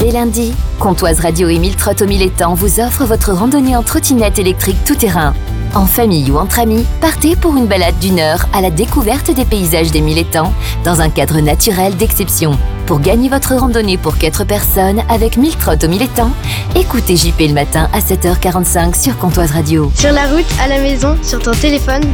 Dès lundi, Comptoise Radio et Mille Trottes au Mille Étangs vous offrent votre randonnée en trottinette électrique tout-terrain. En famille ou entre amis, partez pour une balade d'1 heure à la découverte des paysages des Mille Étangs dans un cadre naturel d'exception. Pour gagner votre randonnée pour 4 personnes avec Mille Trottes au Mille Étangs, écoutez JP le matin à 7h45 sur Comptoise Radio. Sur la route, à la maison, sur ton téléphone,